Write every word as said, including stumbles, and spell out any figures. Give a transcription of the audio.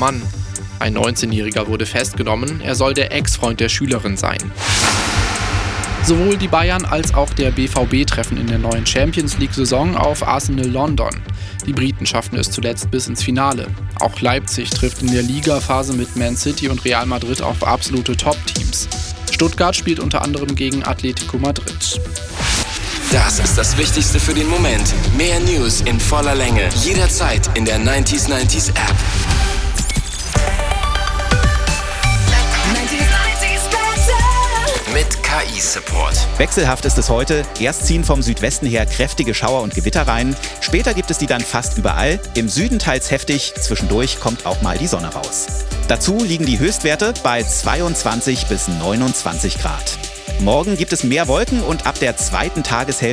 Mann. Ein neunzehnjähriger wurde festgenommen, er soll der Ex-Freund der Schülerin sein. Sowohl die Bayern als auch der B V B treffen in der neuen Champions-League-Saison auf Arsenal London. Die Briten schafften es zuletzt bis ins Finale. Auch Leipzig trifft in der Ligaphase mit Man City und Real Madrid auf absolute Top-Teams. Stuttgart spielt unter anderem gegen Atletico Madrid. Das ist das Wichtigste für den Moment. Mehr News in voller Länge. Jederzeit in der neunzig neunzig App. Mit K I-Support. Wechselhaft ist es heute. Erst ziehen vom Südwesten her kräftige Schauer und Gewitter rein. Später gibt es die dann fast überall. Im Süden teils heftig. Zwischendurch kommt auch mal die Sonne raus. Dazu liegen die Höchstwerte bei zweiundzwanzig bis neunundzwanzig Grad. Morgen gibt es mehr Wolken und ab der zweiten Tageshälfte